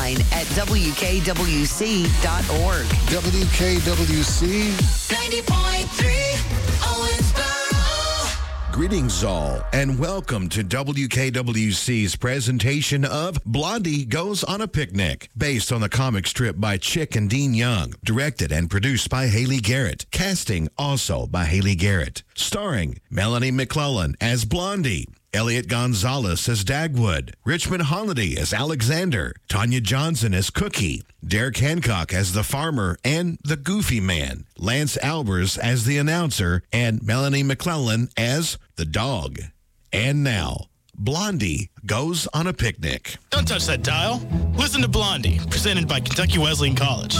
online at WKWC.org. WKWC 90.3 Owensboro. Greetings all, and welcome to WKWC's presentation of Blondie Goes on a Picnic, based on the comic strip by Chick and Dean Young, directed and produced by Haley Garrett, casting also by Haley Garrett, starring Melanie McClellan as Blondie, Elliot Gonzalez as Dagwood, Richmond Holiday as Alexander, Tanya Johnson as Cookie, Derek Hancock as the farmer and the goofy man, Lance Albers as the announcer, and Melanie McClellan as the dog. And now, Blondie Goes on a Picnic. Don't touch that dial. Listen to Blondie, presented by Kentucky Wesleyan College.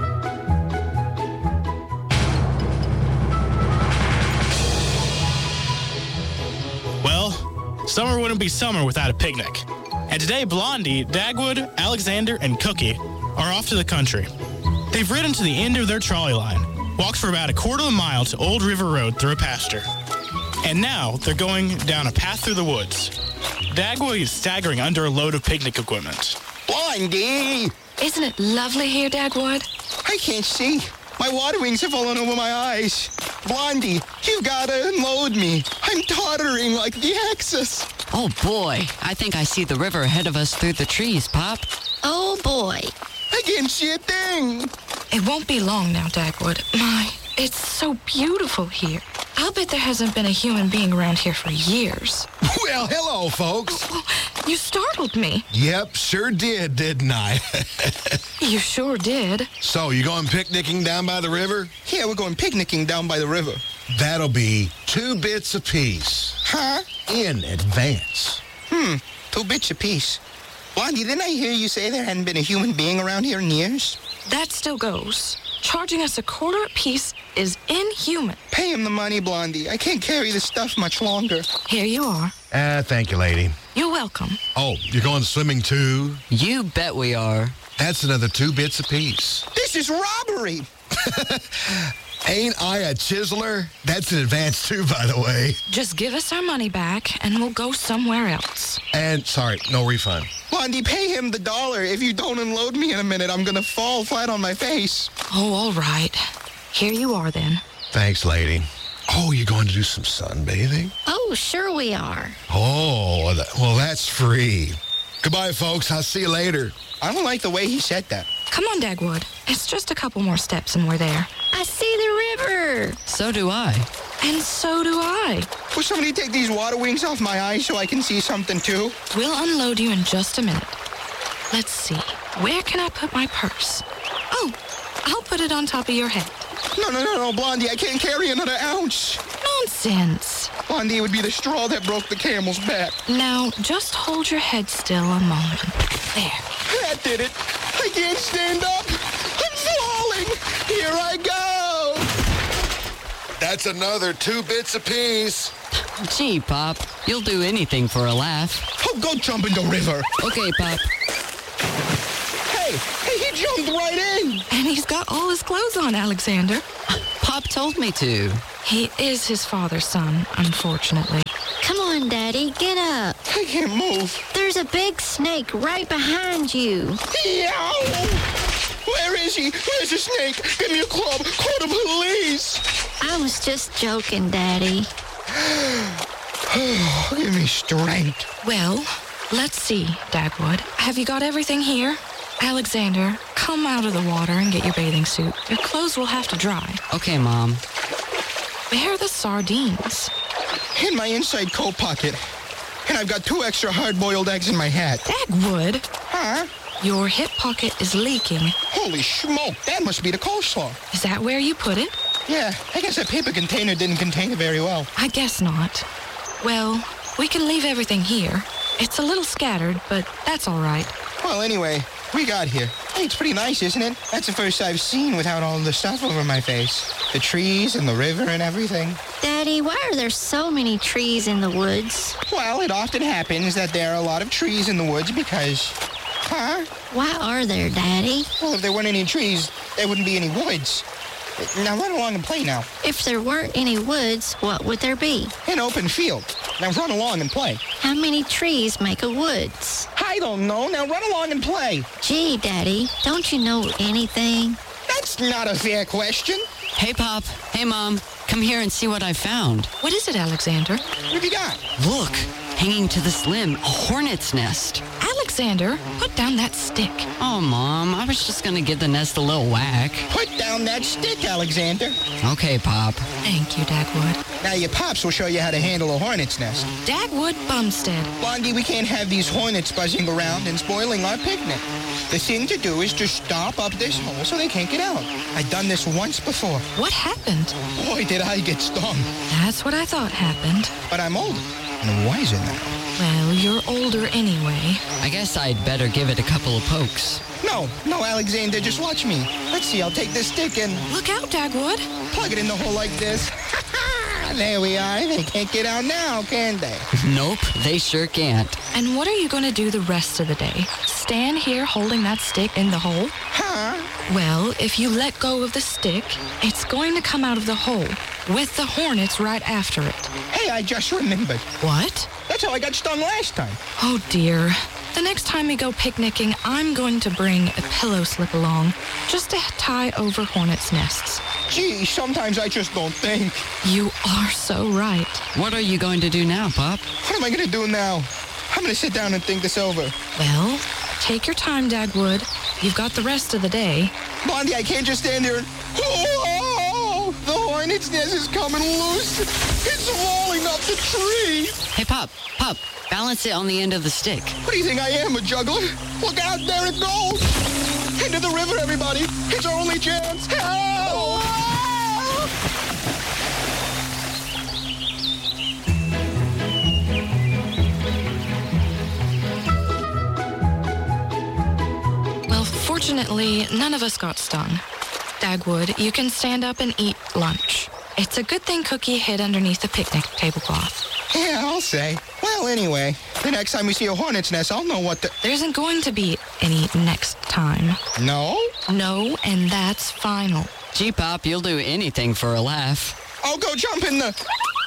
Well, summer wouldn't be summer without a picnic. And today, Blondie, Dagwood, Alexander, and Cookie are off to the country. They've ridden to the end of their trolley line, walked for about a quarter of a mile to Old River Road through a pasture. And now they're going down a path through the woods. Dagwood is staggering under a load of picnic equipment. Blondie! Isn't it lovely here, Dagwood? I can't see. My water wings have fallen over my eyes. Blondie, you've got to unload me. I'm tottering like the Axis. Oh, boy. I think I see the river ahead of us through the trees, Pop. Oh, boy. I can't see a thing. It won't be long now, Dagwood. My, it's so beautiful here. I'll bet there hasn't been a human being around here for years. Well, hello, folks. Oh, you startled me. Yep, sure did, didn't I? You sure did. So, you going picnicking down by the river? Yeah, we're going picnicking down by the river. That'll be 2 bits apiece. Huh? In advance. 2 bits apiece. Blondie, didn't I hear you say there hadn't been a human being around here in years? That still goes. Charging us a quarter apiece is inhuman. Pay him the money, Blondie. I can't carry this stuff much longer. Here you are. Thank you, lady. You're welcome. Oh, you're going swimming too? You bet we are. That's another 2 bits apiece. This is robbery. Ain't I a chiseler? That's in advance too, by the way. Just give us our money back and we'll go somewhere else. And, sorry, no refund. Blondie, pay him the $1. If you don't unload me in a minute, I'm going to fall flat on my face. Oh, all right. Here you are then. Thanks, lady. Oh, you're going to do some sunbathing? Oh, sure we are. Oh, well, that's free. Goodbye, folks. I'll see you later. I don't like the way he said that. Come on, Dagwood. It's just a couple more steps and we're there. I see the river. So do I. And so do I. Will somebody take these water wings off my eyes so I can see something too? We'll unload you in just a minute. Let's see. Where can I put my purse? Oh, I'll put it on top of your head. No, Blondie, I can't carry another ounce. Nonsense. Blondie, it would be the straw that broke the camel's back. Now, just hold your head still a moment. There. That did it. I can't stand up. I'm falling. Here I go. That's another 2 bits apiece. Gee, Pop. You'll do anything for a laugh. Oh, go jump in the river. Okay, Pop. Hey, he jumped right in. And he's got all his clothes on, Alexander. Pop told me to. He is his father's son, unfortunately. Come on, Daddy, get up. I can't move. There's a big snake right behind you. Yow! Where is he? Where's the snake? Give me a club. Call the police. I was just joking, Daddy. Give me strength. Well, let's see, Dagwood. Have you got everything here? Alexander, come out of the water and get your bathing suit. Your clothes will have to dry. Okay, Mom. Where are the sardines? In my inside coat pocket. And I've got 2 extra hard-boiled eggs in my hat. Dagwood, Huh? your hip pocket is leaking. Holy smoke, that must be the coleslaw. Is that where you put it? Yeah, I guess that paper container didn't contain it very well. I guess not. Well, we can leave everything here. It's a little scattered, but that's all right. Well, anyway, we got here. Hey, it's pretty nice, isn't it? That's the first I've seen without all the stuff over my face. The trees and the river and everything. Daddy, why are there so many trees in the woods? Well, it often happens that there are a lot of trees in the woods because... Huh? Why are there, Daddy? Well, if there weren't any trees, there wouldn't be any woods. Now run along and play now. If there weren't any woods, what would there be? An open field. Now run along and play. How many trees make a woods? I I don't know. Now run along and play. Gee, Daddy, don't you know anything? That's not a fair question. Hey, Pop. Hey, Mom. Come here and see what I found. What is it, Alexander? What have you got? Look, hanging to this limb, a hornet's nest. Alexander, put down that stick. Oh, Mom, I was just gonna give the nest a little whack. Put down that stick, Alexander. Okay, Pop. Thank you, Dagwood. Now your pops will show you how to handle a hornet's nest. Dagwood Bumstead. Blondie, we can't have these hornets buzzing around and spoiling our picnic. The thing to do is just stop up this hole so they can't get out. I've done this once before. What happened? Boy, did I get stung. That's what I thought happened. But I'm older and wiser now. Well, you're older anyway. I guess I'd better give it a couple of pokes. No, Alexander, just watch me. Let's see, I'll take this stick and Look out, Dagwood. plug it in the hole like this. There we are. They can't get out now, can they? Nope, they sure can't. And what are you going to do the rest of the day? Stand here holding that stick in the hole? Huh? Well, if you let go of the stick, it's going to come out of the hole with the hornets right after it. Hey, I just remembered. What? That's how I got stung last time. Oh, dear. The next time we go picnicking, I'm going to bring a pillow slip along just to tie over hornets' nests. Gee, sometimes I just don't think. You are so right. What are you going to do now, Pop? What am I going to do now? I'm going to sit down and think this over. Well, take your time, Dagwood. You've got the rest of the day. Blondie, I can't just stand there and... Oh, the hornet's nest is coming loose. It's falling up the tree. Hey, Pop, balance it on the end of the stick. What do you think I am, a juggler? Look out, there it goes. Into the river, everybody. It's our only chance. Help! Well, fortunately, none of us got stung. Dagwood, you can stand up and eat lunch. It's a good thing Cookie hid underneath the picnic tablecloth. Yeah, I'll say. Well, anyway, the next time we see a hornet's nest, I'll know what to... There isn't going to be any next time. No? No, and that's final. Gee, Pop, you'll do anything for a laugh. I'll go jump in the...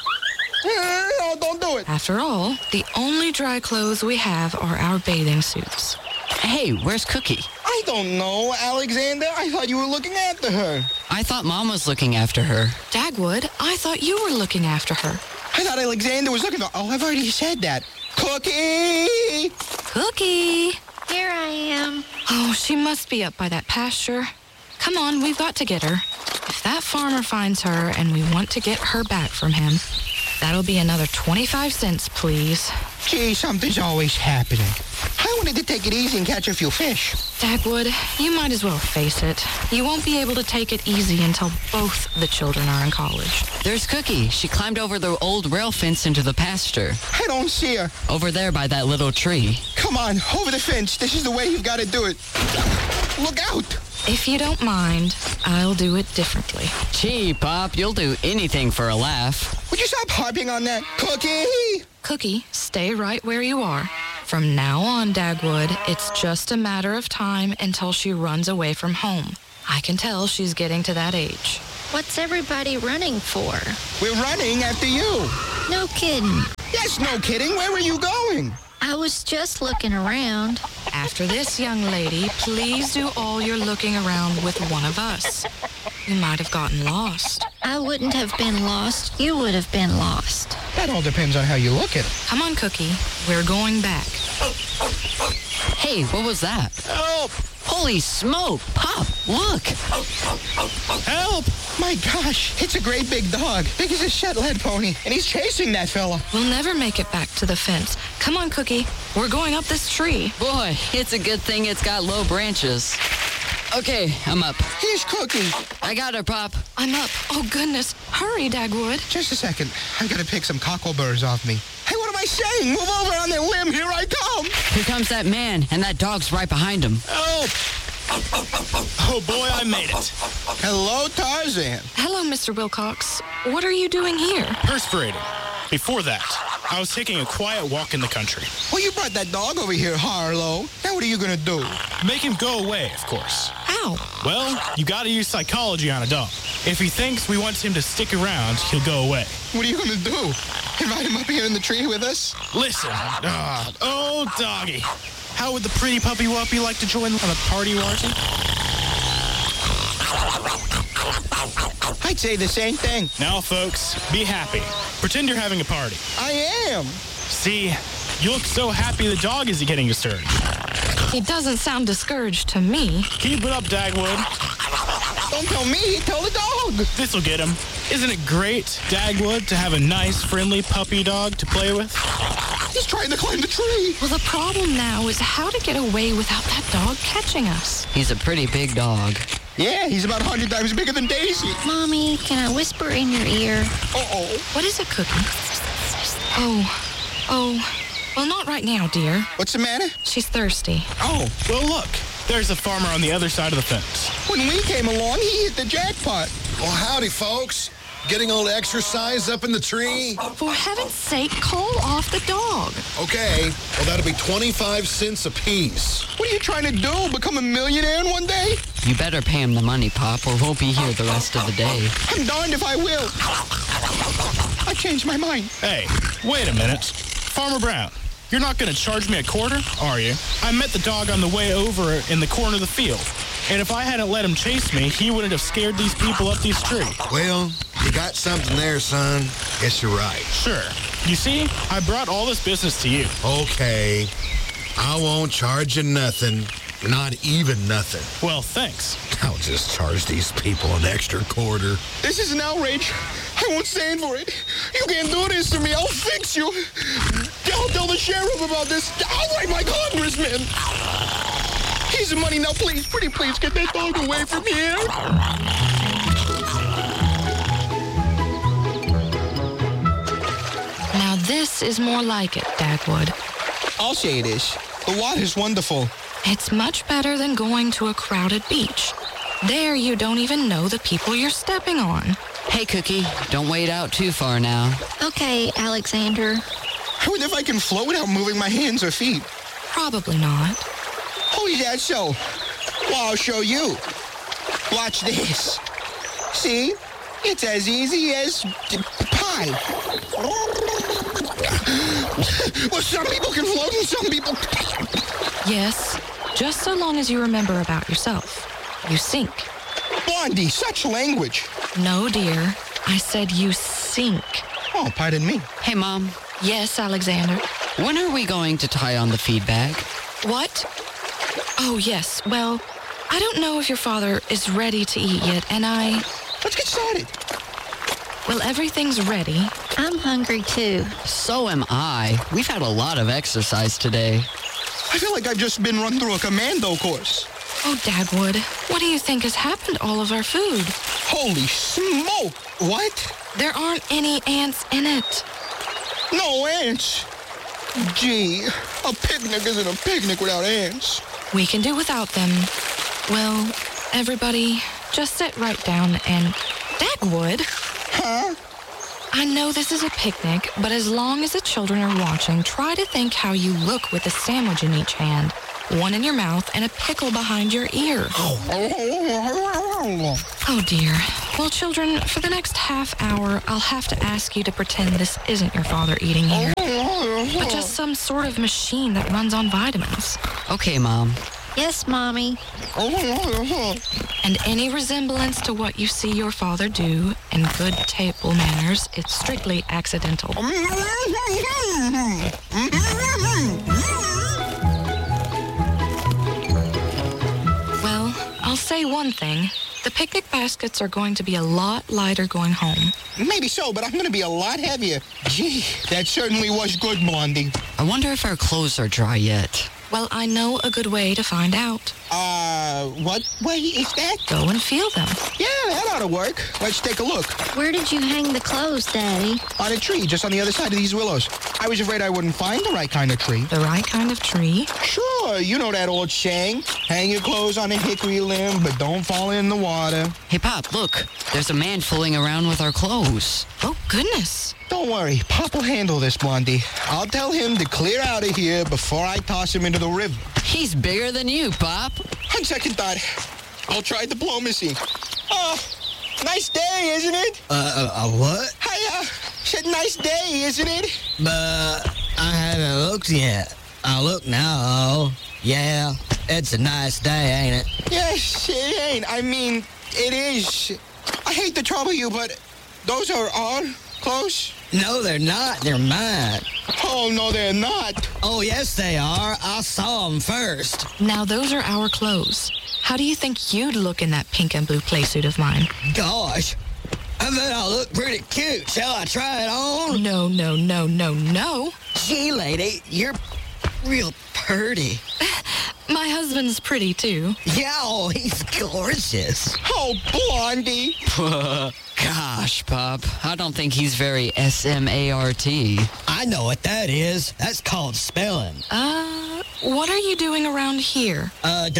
No, don't do it. After all, the only dry clothes we have are our bathing suits. Hey, where's Cookie? I don't know, Alexander. I thought you were looking after her. I thought Mom was looking after her. Dagwood, I thought you were looking after her. I thought Alexander was looking for... Oh, I've already said that. Cookie! Cookie! Here I am. Oh, she must be up by that pasture. Come on, we've got to get her. If that farmer finds her and we want to get her back from him, that'll be another 25 cents, please. Gee, something's always happening. I wanted to take it easy and catch a few fish. Dagwood, you might as well face it. You won't be able to take it easy until both the children are in college. There's Cookie. She climbed over the old rail fence into the pasture. I don't see her. Over there by that little tree. Come on, over the fence. This is the way you've got to do it. Look out! If you don't mind, I'll do it differently. Gee, Pop, you'll do anything for a laugh. Would you stop harping on that? Cookie! Cookie, stay right where you are. From now on, Dagwood, it's just a matter of time until she runs away from home. I can tell she's getting to that age. What's everybody running for? We're running after you. No kidding. Yes, no kidding. Where were you going? I was just looking around. After this, young lady, please do all your looking around with one of us. You might have gotten lost. I wouldn't have been lost. You would have been lost. That all depends on how you look at it. Come on, Cookie. We're going back. Hey, what was that? Help! Holy smoke! Pop, look! Help! My gosh, it's a great big dog. Big as a Shetland pony. And he's chasing that fella. We'll never make it back to the fence. Come on, Cookie. We're going up this tree. Boy, it's a good thing it's got low branches. Okay, I'm up. Here's Cookie. I got her, Pop. I'm up. Oh, goodness. Hurry, Dagwood. Just a second. I gotta pick some cockleburrs off me. Hey, what am I saying? Move over on that limb. Here I come. Here comes that man, and that dog's right behind him. Help! Oh boy, I made it. Hello, Tarzan. Hello, Mr. Wilcox. What are you doing here? Perspirating. Before that, I was taking a quiet walk in the country. Well, you brought that dog over here, Harlow. Now what are you gonna do? Make him go away, of course. How? Well, you gotta use psychology on a dog. If he thinks we want him to stick around, he'll go away. What are you gonna do? Invite him up here in the tree with us? Listen, oh, doggy. How would the pretty puppy wuppy like to join on a party party? I'd say the same thing. Now, folks, be happy. Pretend you're having a party. I am. See, you look so happy the dog is getting disturbed. He doesn't sound discouraged to me. Keep it up, Dagwood. Don't tell me, tell the dog. This'll get him. Isn't it great, Dagwood, to have a nice, friendly puppy dog to play with? He's trying to climb the tree. Well, the problem now is how to get away without that dog catching us. He's a pretty big dog. Yeah, he's about 100 times bigger than Daisy. Mommy, can I whisper in your ear? Uh-oh. What is it, Cookie? Oh, well, not right now, dear. What's the matter? She's thirsty. Oh, Well, look, there's a farmer on the other side of the fence. when we came along, he hit the jackpot. Well, howdy, folks. Getting a little exercise up in the tree? For heaven's sake, call off the dog. Okay. Well, that'll be 25 cents apiece. What are you trying to do, become a millionaire in one day? You better pay him the money, Pop, or we'll be here the rest of the day. I'm darned if I will. I changed my mind. Hey, wait a minute. Farmer Brown, you're not going to charge me a quarter, are you? I met the dog on the way over in the corner of the field. And if I hadn't let him chase me, he wouldn't have scared these people up these trees. Well, you got something there, son. Guess you're right. Sure. You see, I brought all this business to you. Okay. I won't charge you nothing. Not even nothing. Well, thanks. I'll just charge these people an extra quarter. This is an outrage. I won't stand for it. You can't do this to me. I'll fix you. I'll tell the sheriff about this. I'll write my congressman. Here's the money now, please. Pretty please get that dog away from here. Now this is more like it, Dagwood. I'll say this. The water's wonderful. It's much better than going to a crowded beach. There you don't even know the people you're stepping on. Hey, Cookie, don't wade out too far now. Okay, Alexander. I wonder if I can float without moving my hands or feet. Probably not. Oh, is that so? Well, I'll show you. Watch this. See? It's as easy as pie. Well, some people can float and some people... Yes, just so long as you remember about yourself. You sink. Blondie, such language. No, dear. I said you sink. Oh, pardon me. Hey, Mom, Yes, Alexander. when are we going to tie on the feed bag? What? Oh, yes. Well, I don't know if your father is ready to eat yet, and Let's get started. well, everything's ready. I'm hungry too. So am I. We've had a lot of exercise today. I feel like I've just been run through a commando course. Oh, Dagwood, what do you think has happened to all of our food? Holy smoke! What? There aren't any ants in it. No ants? Gee, a picnic isn't a picnic without ants. We can do without them. Well, everybody, just sit right down and... Dagwood? Huh? I know this is a picnic, but as long as the children are watching, try to think how you look with a sandwich in each hand, one in your mouth, and a pickle behind your ear. Oh, dear. Well, children, for the next half hour, I'll have to ask you to pretend this isn't your father eating here, but just some sort of machine that runs on vitamins. Okay, Mom. Yes, Mommy. And any resemblance to what you see your father do in good table manners, it's strictly accidental. Well, I'll say one thing. The picnic baskets are going to be a lot lighter going home. Maybe so, but I'm going to be a lot heavier. Gee, that certainly was good, Blondie. I wonder if our clothes are dry yet. Well, I know a good way to find out. What way is that? Go and feel them. Yeah, that ought to work. Let's take a look. Where did you hang the clothes, Daddy? On a tree, just on the other side of these willows. I was afraid I wouldn't find the right kind of tree. The right kind of tree? Sure, you know that old saying. Hang your clothes on a hickory limb, but don't fall in the water. Hey, Pop, look. There's a man fooling around with our clothes. Oh, goodness. Don't worry, Pop will handle this, Blondie. I'll tell him to clear out of here before I toss him into the river. He's bigger than you, Pop. On second thought, I'll try diplomacy. Nice day, isn't it? What? Hey, said nice day, isn't it? But I haven't looked yet. I'll look now. Yeah, it's a nice day, ain't it? Yes, it ain't. I mean, it is. I hate to trouble you, but those are our clothes? No, they're not. They're mine. Oh, no, they're not. Oh, yes, they are. I saw them first. Now, those are our clothes. How do you think you'd look in that pink and blue playsuit of mine? Gosh, I bet I'll look pretty cute. Shall I try it on? No, no, no, no, no. Gee, lady, you're real pretty. My husband's pretty, too. Yeah, oh, he's gorgeous. Oh, Blondie. Gosh, Pop. I don't think he's very S-M-A-R-T. I know what that is. That's called spelling. What are you doing around here?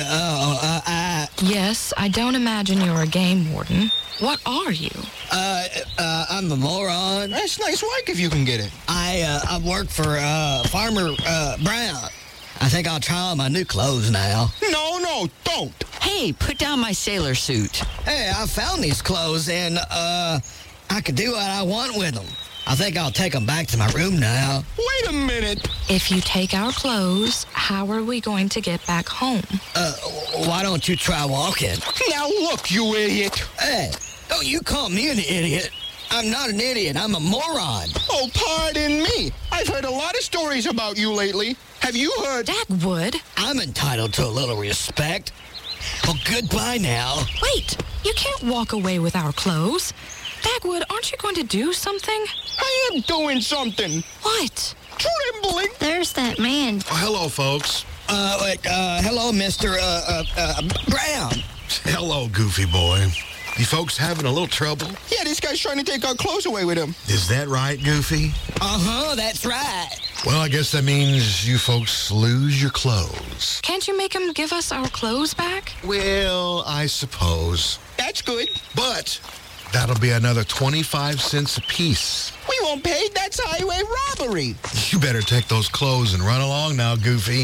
Yes, I don't imagine you're a game warden. What are you? I'm a moron. That's nice work if you can get it. I work for, Farmer, Brown. I think I'll try on my new clothes now. No, don't. Hey, put down my sailor suit. Hey, I found these clothes and, I could do what I want with them. I think I'll take them back to my room now. Wait a minute. If you take our clothes, how are we going to get back home? Why don't you try walking? Now look, you idiot. Hey, don't you call me an idiot. I'm not an idiot. I'm a moron. Oh, pardon me. I've heard a lot of stories about you lately. Have you heard? Dagwood. I'm entitled to a little respect. Well, goodbye now. Wait, you can't walk away with our clothes. Dagwood, aren't you going to do something? I am doing something. What? Trembling. There's that man. Oh, hello, folks. Hello, Mr. Brown. Hello, Goofy boy. You folks having a little trouble? Yeah, this guy's trying to take our clothes away with him. Is that right, Goofy? Uh-huh, that's right. Well, I guess that means you folks lose your clothes. Can't you make him give us our clothes back? Well, I suppose. That's good. But that'll be another 25 cents apiece. We won't pay. That's highway robbery. You better take those clothes and run along now, Goofy.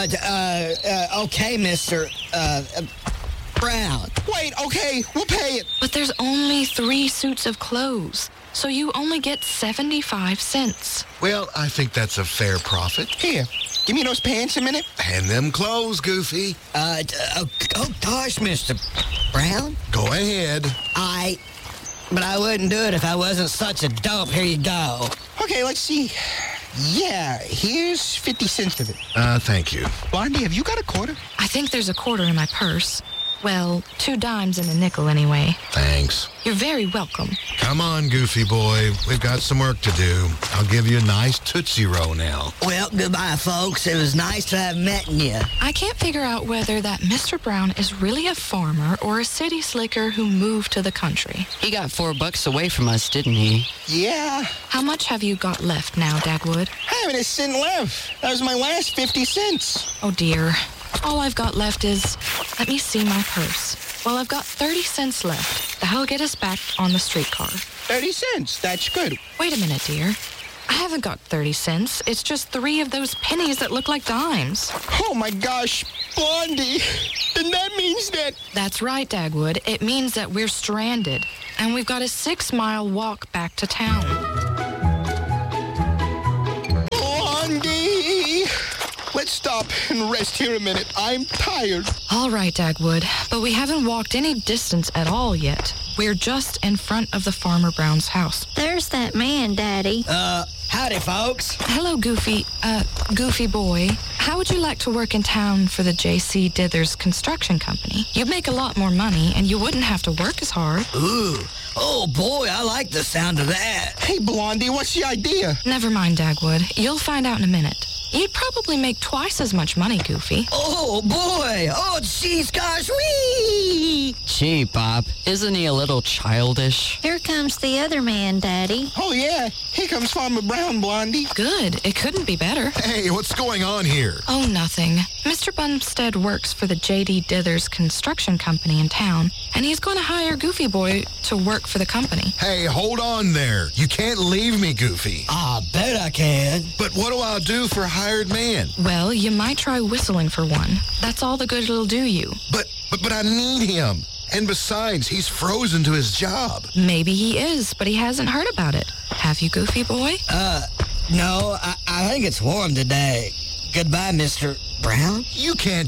Okay, Mr. Brown. Wait, okay, we'll pay it. But there's only 3 suits of clothes, so you only get 75 cents. Well, I think that's a fair profit. Here, give me those pants a minute. And them clothes, Goofy. Oh gosh, Mr. Brown. Go ahead. But I wouldn't do it if I wasn't such a dope. Here you go. Okay, let's see. Yeah, here's 50 cents of it. Thank you. Blondie, have you got a quarter? I think there's a quarter in my purse. Well, 2 dimes and a nickel anyway. Thanks. You're very welcome. Come on, Goofy boy. We've got some work to do. I'll give you a nice Tootsie Roll now. Well, goodbye, folks. It was nice to have met you. I can't figure out whether that Mr. Brown is really a farmer or a city slicker who moved to the country. He got $4 away from us, didn't he? Yeah. How much have you got left now, Dagwood? I haven't a cent left. That was my last 50 cents. Oh, dear. All I've got left is, let me see my purse. Well, I've got 30 cents left. That'll get us back on the streetcar. 30 cents. That's good. Wait a minute, dear. I haven't got 30 cents. It's just 3 of those pennies that look like dimes. Oh, my gosh. Blondie. Then that means that... That's right, Dagwood. It means that we're stranded, and we've got a 6-mile walk back to town. Blondie. Let's stop and rest here a minute. I'm tired. All right, Dagwood, but we haven't walked any distance at all yet. We're just in front of the Farmer Brown's house. There's that man, Daddy. Howdy, folks. Hello, Goofy boy. How would you like to work in town for the J.C. Dithers Construction Company? You'd make a lot more money, and you wouldn't have to work as hard. Ooh. Oh, boy, I like the sound of that. Hey, Blondie, what's the idea? Never mind, Dagwood. You'll find out in a minute. You'd probably make twice as much money, Goofy. Oh, boy. Oh, jeez, gosh, wee. Gee, Bob, isn't he a little childish? Here comes the other man, Daddy. Oh, yeah. Here comes Farmer Brown, Blondie. Good. It couldn't be better. Hey, what's going on here? Oh, nothing. Mr. Bumstead works for the J.D. Dithers construction company in town, and he's going to hire Goofy Boy to work for the company. Hey, hold on there. You can't leave me, Goofy. I bet I can. But what do I do for hired man? Well, you might try whistling for one. That's all the good it'll do you. But I need him. And besides, he's frozen to his job. Maybe he is, but he hasn't heard about it. Have you, Goofy Boy? No, I think it's warm today. Goodbye, Mr. Brown. You can't